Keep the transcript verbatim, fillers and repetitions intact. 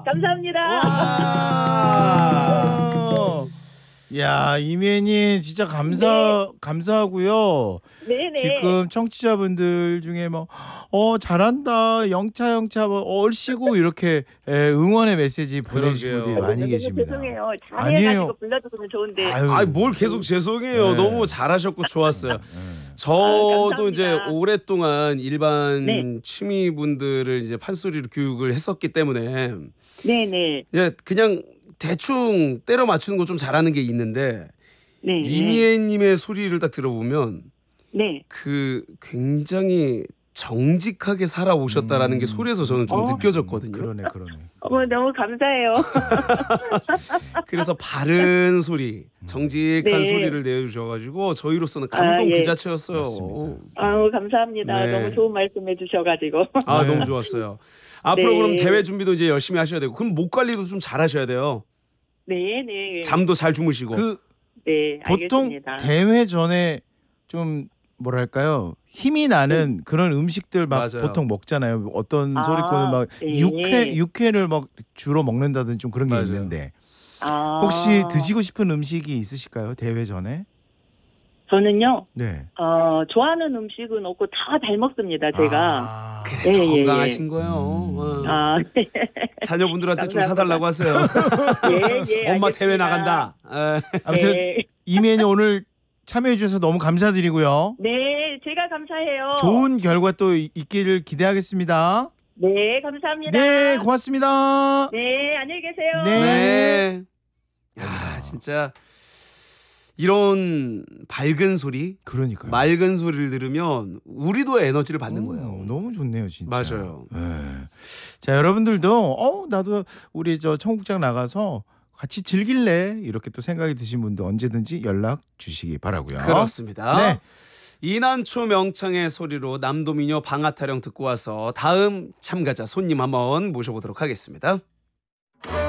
감사합니다. 와. 야, 이미애님 진짜 감사 네. 감사하고요. 네네. 지금 청취자분들 중에 뭐 어 잘한다, 영차 영차 뭐 얼씨구 이렇게 예, 응원의 메시지 보내주신 그러게요. 분들이 많이 너무 계십니다. 죄송해요. 아니에요. 잘해가지고 불러줬으면 좋은데. 아유, 아이 뭘 계속 죄송해요. 네. 너무 잘하셨고 좋았어요. 네. 저도 감사합니다. 이제 오랫동안 일반 네. 취미분들을 이제 판소리로 교육을 했었기 때문에 네네. 예, 그냥 대충 때려 맞추는 거 좀 잘하는 게 있는데 네. 이미애님의 소리를 딱 들어보면 네. 그 굉장히 정직하게 살아오셨다라는 음. 게 소리에서 저는 좀 어? 느껴졌거든요. 그러네, 그러네. 어머 너무 감사해요. 그래서 바른 소리, 정직한 네. 소리를 내주셔가지고 저희로서는 감동 아, 예. 그 자체였어요. 맞습니다. 아우 감사합니다. 네. 너무 좋은 말씀 해주셔가지고. 아 네. 너무 좋았어요. 앞으로 네. 그럼 대회 준비도 이제 열심히 하셔야 되고 그럼 목 관리도 좀 잘하셔야 돼요. 네네. 잠도 잘 주무시고. 그 네. 보통 알겠습니다. 대회 전에 좀 뭐랄까요? 힘이 나는 그런 음식들 막 맞아요. 보통 먹잖아요. 어떤 아, 소리꾼은 막 네. 육회 육회를 막 주로 먹는다든지 좀 그런 게 맞아요. 있는데 아, 혹시 드시고 싶은 음식이 있으실까요? 대회 전에? 저는요. 네. 어 좋아하는 음식은 없고 다 잘 먹습니다. 제가. 아, 그래서 예, 예, 건강하신 예. 거예요. 음. 어. 아, 네. 자녀분들한테 좀 감사합니다. 사달라고 하세요. 예, 예. 엄마 대회 알겠습니다. 나간다. 에. 아무튼 네. 이미애님 오늘 참여해 주셔서 너무 감사드리고요. 네, 제가 감사해요. 좋은 결과 또 이- 있기를 기대하겠습니다. 네, 감사합니다. 네, 고맙습니다. 네, 안녕히 계세요. 네. 네. 야 진짜 이런 밝은 소리, 그러니까요. 맑은 소리를 들으면 우리도 에너지를 받는 오, 거예요. 너무 좋네요, 진짜. 맞아요. 네. 자, 여러분들도 어 나도 우리 저 청국장 나가서 같이 즐길래 이렇게 또 생각이 드신 분도 언제든지 연락 주시기 바라고요. 그렇습니다. 네. 이난초 명창의 소리로 남도민요 방아타령 듣고 와서 다음 참가자 손님 한번 모셔보도록 하겠습니다.